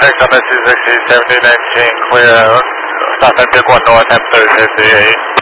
contact on the 260, 7019, clear, South End Pick 1 North, M358.